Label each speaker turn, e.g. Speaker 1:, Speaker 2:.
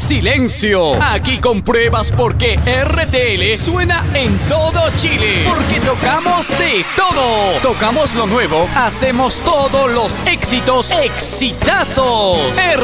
Speaker 1: ¡Silencio! Aquí compruebas por qué RTL suena en todo Chile. Porque tocamos de todo. Tocamos lo nuevo, hacemos todos los éxitos, exitazos.